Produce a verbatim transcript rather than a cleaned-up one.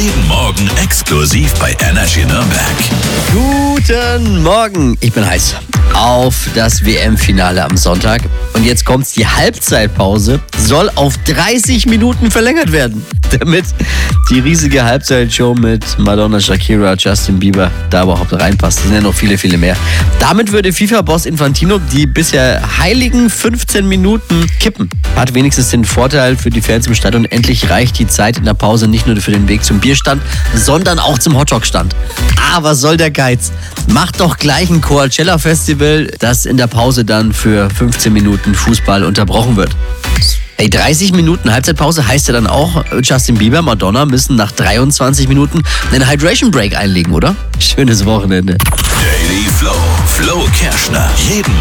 Jeden Morgen exklusiv bei Energy Nürnberg. Guten Morgen, ich bin heiß auf das W M-Finale am Sonntag. Und jetzt kommt's, die Halbzeitpause soll auf dreißig Minuten verlängert werden, damit die riesige Halbzeitshow mit Madonna, Shakira, Justin Bieber da überhaupt reinpasst. Es sind ja noch viele, viele mehr. Damit würde FIFA-Boss Infantino die bisher heiligen fünfzehn Minuten kippen. Hat wenigstens den Vorteil für die Fans im Stadion, endlich reicht die Zeit in der Pause nicht nur für den Weg zum Bierstand, sondern auch zum Hotdog-Stand. Ah, was soll der Geiz? Macht doch gleich ein Coachella-Festival, das in der Pause dann für fünfzehn Minuten Fußball unterbrochen wird. Ey, dreißig Minuten Halbzeitpause heißt ja dann auch, Justin Bieber, Madonna müssen nach dreiundzwanzig Minuten einen Hydration Break einlegen, oder? Schönes Wochenende. Daily Flow. Flo Kerschner. Jeden